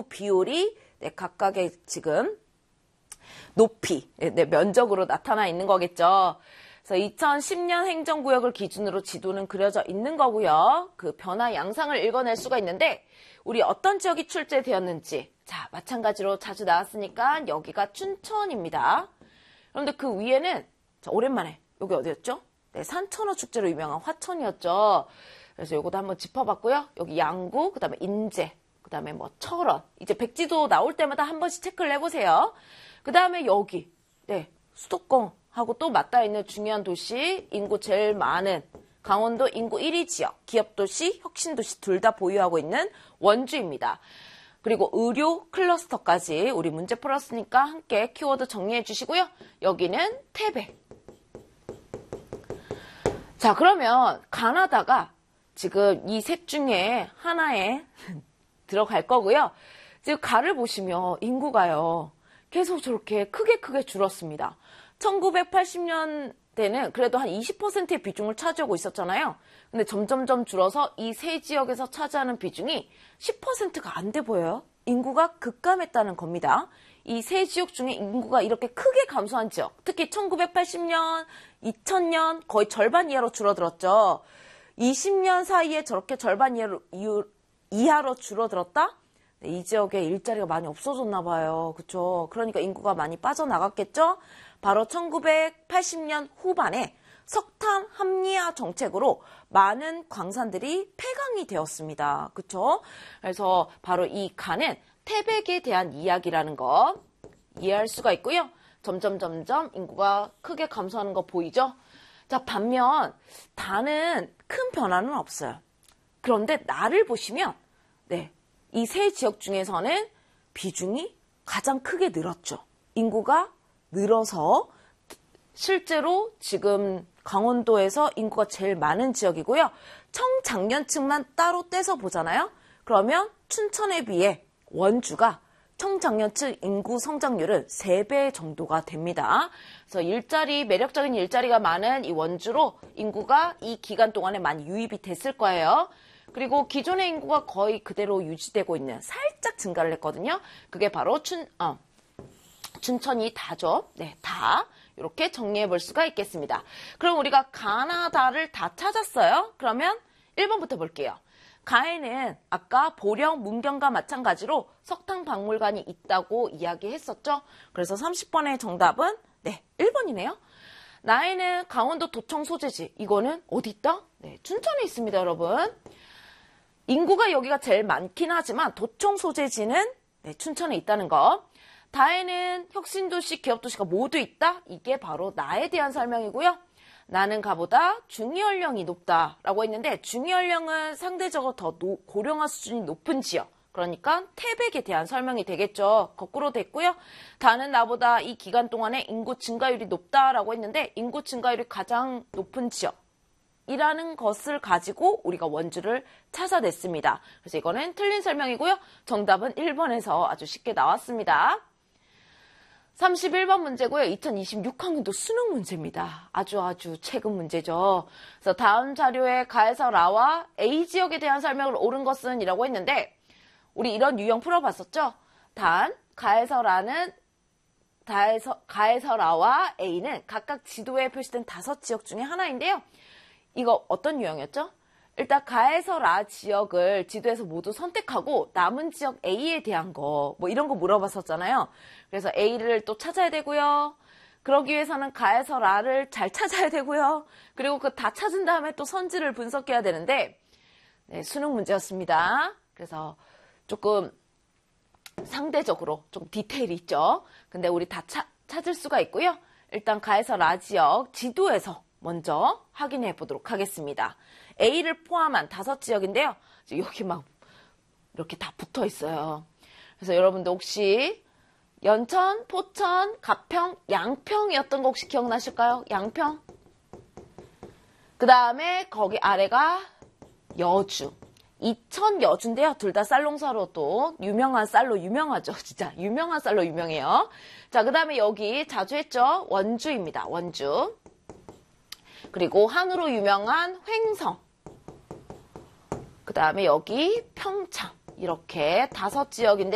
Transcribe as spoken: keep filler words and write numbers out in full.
비율이 네, 각각의 지금 높이, 네, 면적으로 나타나 있는 거겠죠. 그래서 이천십 년 행정구역을 기준으로 지도는 그려져 있는 거고요. 그 변화 양상을 읽어낼 수가 있는데 우리 어떤 지역이 출제되었는지 자 마찬가지로 자주 나왔으니까 여기가 춘천입니다. 그런데 그 위에는 자, 오랜만에 여기 어디였죠? 네, 산천어 축제로 유명한 화천이었죠. 그래서 요것도 한번 짚어봤고요. 여기 양구, 그 다음에 인제, 그 다음에 뭐 철원. 이제 백지도 나올 때마다 한 번씩 체크를 해보세요. 그 다음에 여기, 네, 수도권하고 또 맞닿아 있는 중요한 도시, 인구 제일 많은 강원도 인구 일 위 지역, 기업도시, 혁신도시 둘 다 보유하고 있는 원주입니다. 그리고 의료 클러스터까지 우리 문제 풀었으니까 함께 키워드 정리해 주시고요. 여기는 태백. 자, 그러면 가나다가 지금 이 셋 중에 하나에 들어갈 거고요. 지금 가를 보시면 인구가요. 계속 저렇게 크게 크게 줄었습니다. 천구백팔십 년대는 그래도 한 이십 퍼센트의 비중을 차지하고 있었잖아요. 근데 점점점 줄어서 이 세 지역에서 차지하는 비중이 십 퍼센트가 안 돼 보여요. 인구가 급감했다는 겁니다. 이 세 지역 중에 인구가 이렇게 크게 감소한 지역, 특히 천구백팔십 년, 이천 년 거의 절반 이하로 줄어들었죠. 이십 년 사이에 저렇게 절반 이하로, 이하로 줄어들었다? 네, 이 지역에 일자리가 많이 없어졌나 봐요. 그쵸? 그러니까 인구가 많이 빠져나갔겠죠? 바로 천구백팔십 년 후반에 석탄 합리화 정책으로 많은 광산들이 폐광이 되었습니다. 그쵸? 그래서 바로 이 가는 태백에 대한 이야기라는 거 이해할 수가 있고요. 점점 점점 인구가 크게 감소하는 거 보이죠? 자, 반면 다는 큰 변화는 없어요. 그런데 나를 보시면 네, 이 세 지역 중에서는 비중이 가장 크게 늘었죠. 인구가 늘어서 실제로 지금 강원도에서 인구가 제일 많은 지역이고요. 청장년층만 따로 떼서 보잖아요. 그러면 춘천에 비해 원주가 청장년층 인구 성장률은 세 배 정도가 됩니다. 그래서 일자리, 매력적인 일자리가 많은 이 원주로 인구가 이 기간 동안에 많이 유입이 됐을 거예요. 그리고 기존의 인구가 거의 그대로 유지되고 있는 살짝 증가를 했거든요. 그게 바로 춘, 어, 춘천이 다죠. 네, 다. 이렇게 정리해 볼 수가 있겠습니다. 그럼 우리가 가나다를 다 찾았어요. 그러면 일 번부터 볼게요. 가에는 아까 보령 문경과 마찬가지로 석탄 박물관이 있다고 이야기했었죠. 그래서 삼십 번의 정답은 네, 일 번이네요. 나에는 강원도 도청 소재지. 이거는 어디 있다? 네, 춘천에 있습니다, 여러분. 인구가 여기가 제일 많긴 하지만 도청 소재지는 네, 춘천에 있다는 거. 다에는 혁신도시, 기업도시가 모두 있다? 이게 바로 나에 대한 설명이고요. 나는 가보다 중위연령이 높다라고 했는데 중위연령은 상대적으로 더 노, 고령화 수준이 높은 지역. 그러니까 태백에 대한 설명이 되겠죠. 거꾸로 됐고요. 다는 나보다 이 기간 동안에 인구 증가율이 높다라고 했는데 인구 증가율이 가장 높은 지역이라는 것을 가지고 우리가 원주를 찾아냈습니다. 그래서 이거는 틀린 설명이고요. 정답은 일 번에서 아주 쉽게 나왔습니다. 삼십일 번 문제고요. 이천이십육 학년도 수능 문제입니다. 아주 아주 최근 문제죠. 그래서 다음 자료에 가에서 라와 A 지역에 대한 설명을 옳은 것은 이라고 했는데 우리 이런 유형 풀어봤었죠. 단, 가에서 라는 다에서, 가에서 라와 A는 각각 지도에 표시된 다섯 지역 중에 하나인데요. 이거 어떤 유형이었죠? 일단 가에서 라 지역을 지도에서 모두 선택하고 남은 지역 A에 대한 거 뭐 이런 거 물어봤었잖아요. 그래서 A를 또 찾아야 되고요. 그러기 위해서는 가에서 라를 잘 찾아야 되고요. 그리고 그 다 찾은 다음에 또 선지를 분석해야 되는데 네, 수능 문제였습니다. 그래서 조금 상대적으로 좀 디테일이 있죠. 근데 우리 다 차, 찾을 수가 있고요. 일단 가에서 라 지역 지도에서 먼저 확인해 보도록 하겠습니다. A를 포함한 다섯 지역인데요. 여기 막 이렇게 다 붙어 있어요. 그래서 여러분들 혹시 연천, 포천, 가평, 양평이었던 거 혹시 기억나실까요? 양평. 그 다음에 거기 아래가 여주. 이천 여주인데요. 둘 다 쌀농사로 또 유명한 쌀로 유명하죠. 진짜 유명한 쌀로 유명해요. 자, 그 다음에 여기 자주 했죠. 원주입니다. 원주. 그리고 한우로 유명한 횡성. 그 다음에 여기 평창. 이렇게 다섯 지역인데